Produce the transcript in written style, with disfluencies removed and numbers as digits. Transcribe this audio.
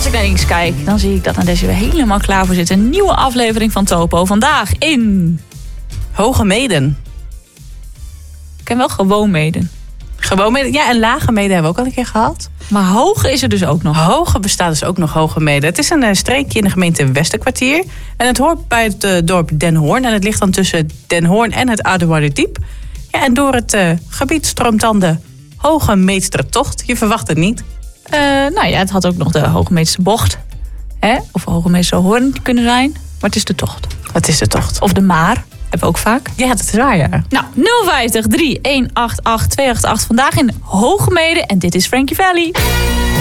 als ik naar links kijk, dan zie ik dat Nadesje weer helemaal klaar voor zit. Een nieuwe aflevering van Topo. Vandaag in... Hoge Meeden. Ik ken wel gewoon Meeden. Gewoon Meeden. Ja, en Lage Meeden hebben we ook al een keer gehad. Maar Hoge is er dus ook nog. Hoge bestaat dus ook nog, Hoge Meeden. Het is een streekje in de gemeente Westerkwartier. En het hoort bij het dorp Den Hoorn. En het ligt dan tussen Den Hoorn en het Aduarderdiep. Ja, en door het gebied stroomt dan de Hoge Meestertocht. Je verwacht het niet. Het had ook nog de Hoge Bocht. Hè? Of Hoge Hoorn kunnen zijn. Maar het is de tocht. Wat is de tocht? Of de Maar. Hebben we ook vaak. Ja, dat is waar, ja. Nou, 050 3188 288. Vandaag in Hoge Meeden. En dit is Frankie Valli.